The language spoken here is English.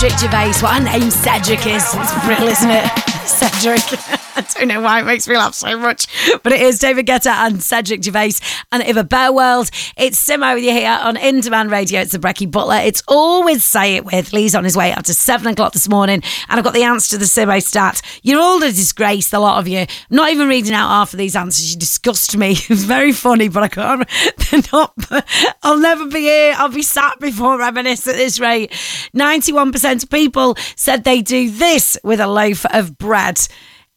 Cedric Gervais. What a name Cedric is. It's brilliant, isn't it? Cedric. I don't know why it makes me laugh so much, but it is David Guetta and Cedric Gervais and If a Better World. It's Simo with you here on In Demand Radio. It's the Brekkie Butler. It's always Say It With. Lee's on his way after 7 o'clock this morning, and I've got the answer to the Simo stat. You're all a disgrace, a lot of you. I'm not even reading out half of these answers. You disgust me. It's very funny, but I can't. They're not. I'll never be here. I'll be sat before reminisce at this rate. 91% of people said they do this with a loaf of bread.